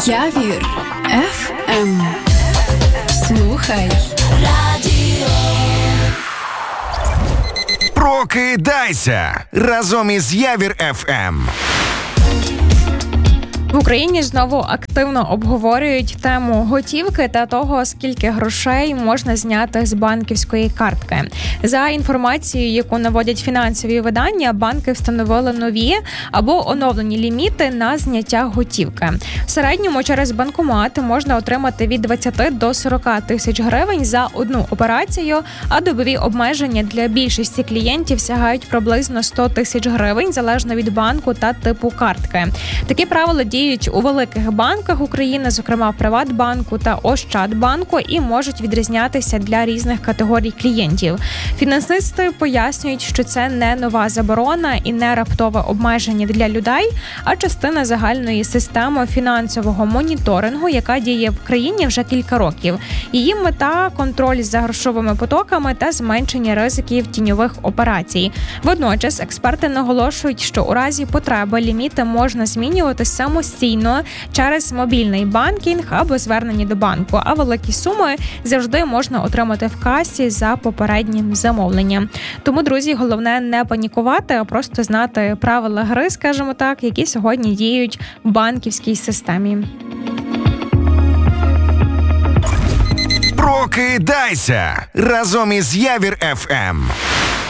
Явір ФМ. Слухай радіо. Прокидайся разом із Явір ФМ. В Україні знову активно обговорюють тему готівки та того, скільки грошей можна зняти з банківської картки. За інформацією, яку наводять фінансові видання, банки встановили нові або оновлені ліміти на зняття готівки. В середньому через банкомат можна отримати від 20 до 40 тисяч гривень за одну операцію, а добові обмеження для більшості клієнтів сягають приблизно 100 тисяч гривень, залежно від банку та типу картки. Такі правила діють у великих банках України, зокрема Приватбанку та Ощадбанку, і можуть відрізнятися для різних категорій клієнтів. Фінансисти пояснюють, що це не нова заборона і не раптове обмеження для людей, а частина загальної системи фінансового моніторингу, яка діє в країні вже кілька років. Її мета – контроль за грошовими потоками та зменшення ризиків тіньових операцій. Водночас експерти наголошують, що у разі потреби ліміти можна змінювати самостійно через мобільний банкінг або звернення до банку, а великі суми завжди можна отримати в касі за попереднім замовленням. Тому, друзі, головне не панікувати, а просто знати правила гри, скажімо так, які сьогодні діють в банківській системі. Прокидайся разом із Явір ФМ.